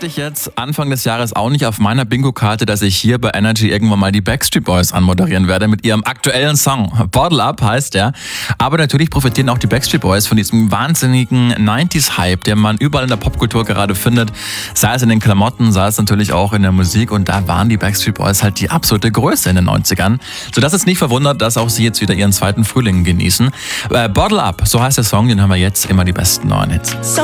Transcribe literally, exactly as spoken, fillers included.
hatte ich jetzt Anfang des Jahres auch nicht auf meiner Bingo-Karte, dass ich hier bei Energy irgendwann mal die Backstreet Boys anmoderieren werde mit ihrem aktuellen Song. Bottle Up heißt der. Aber natürlich profitieren auch die Backstreet Boys von diesem wahnsinnigen neunziger-Hype, den man überall in der Popkultur gerade findet. Sei es in den Klamotten, sei es natürlich auch in der Musik. Und da waren die Backstreet Boys halt die absolute Größe in den neunzigern. Sodass es nicht verwundert, dass auch sie jetzt wieder ihren zweiten Frühling genießen. Äh, Bottle Up, so heißt der Song, den hören wir jetzt, immer die besten neuen Hits.